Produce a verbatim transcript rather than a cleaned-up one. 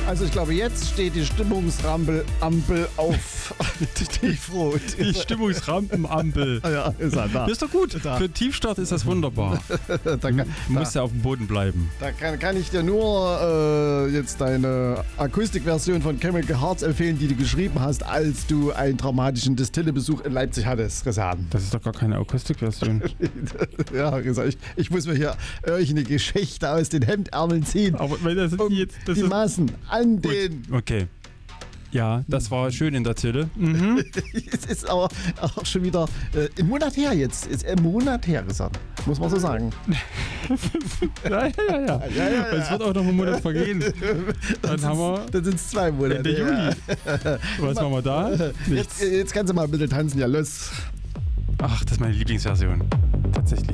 Also ich glaube, jetzt steht die Stimmungsrampel Ampel auf tiefrot. Die Stimmungsrampenampel. Ja, ist er da. Das ist doch gut. Da. Für Tiefstart ist das wunderbar. da kann, Du musst da, ja auf dem Boden bleiben. da kann, kann ich dir nur äh, jetzt deine Akustikversion von Chemical Hearts empfehlen, die du geschrieben hast, als du einen traumatischen Distillebesuch in Leipzig hattest, Resan. Das ist doch gar keine Akustikversion. Ja, Resan, ich, ich muss mir hier irgendeine Geschichte aus den Hemdärmeln ziehen. Aber wenn das Um jetzt. Das die ist Massen an den... okay. Ja, das war schön in der Zille. Mhm. Es ist aber auch schon wieder äh, ein Monat her jetzt. Ist ein Monat her, gesagt. Muss man so sagen. Ja, ja, ja. ja. Ja, ja, ja. Es wird auch noch ein Monat vergehen. Dann haben wir Dann sind es zwei Monate. Ende Juli. Was machen wir da? Jetzt, Nichts. jetzt kannst du mal ein bisschen tanzen. Ja, los. Ach, das ist meine Lieblingsversion.